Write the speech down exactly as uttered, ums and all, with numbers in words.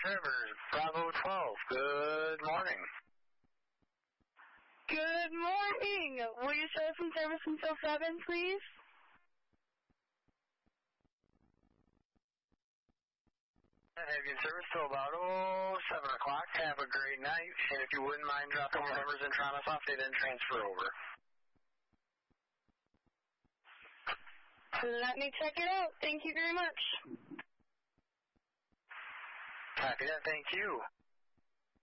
Travers, Bravo twelve. Good morning. Good morning. Will you show some service until seven, please? Have you service till about oh seven o'clock. Have a great night. And if you wouldn't mind dropping your numbers and trying us off, they then transfer over. Let me check it out. Thank you very much. Copy that. Thank you.